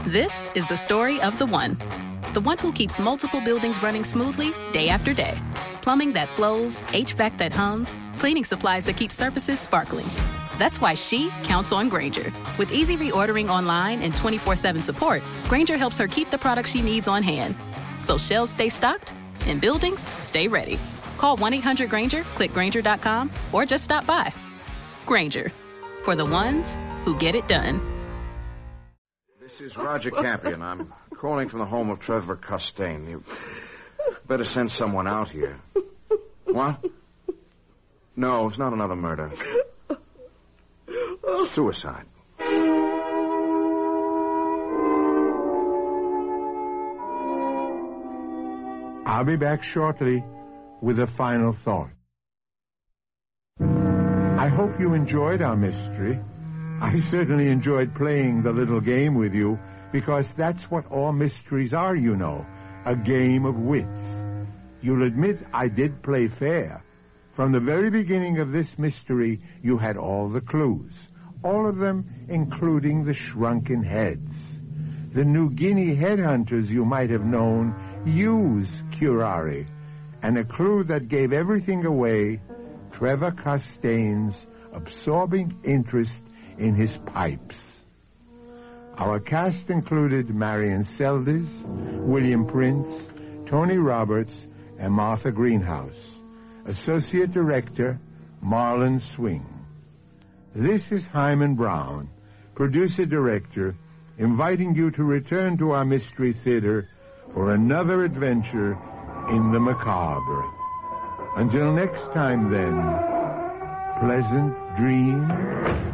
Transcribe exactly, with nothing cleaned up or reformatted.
This is the story of the one. The one who keeps multiple buildings running smoothly day after day. Plumbing that flows, H V A C that hums, cleaning supplies that keep surfaces sparkling. That's why she counts on Grainger. With easy reordering online and twenty-four seven support, Grainger helps her keep the products she needs on hand. So shelves stay stocked and buildings stay ready. Call one eight hundred Grainger, click Grainger dot com, or just stop by. Grainger, for the ones who get it done. This is Roger Campion. I'm calling from the home of Trevor Costain. You better send someone out here. What? No, it's not another murder. Suicide. I'll be back shortly with a final thought. I hope you enjoyed our mystery. I certainly enjoyed playing the little game with you, because that's what all mysteries are, you know, a game of wits. You'll admit I did play fair. From the very beginning of this mystery, you had all the clues, all of them including the shrunken heads. The New Guinea headhunters, you might have known, use curare, and a clue that gave everything away, Trevor Costain's absorbing interest in his pipes. Our cast included Marion Seldes, William Prince, Tony Roberts, and Martha Greenhouse. Associate Director, Marlon Swing. This is Hyman Brown, Producer-Director, inviting you to return to our Mystery Theater for another adventure in the macabre. Until next time, then, pleasant dreams.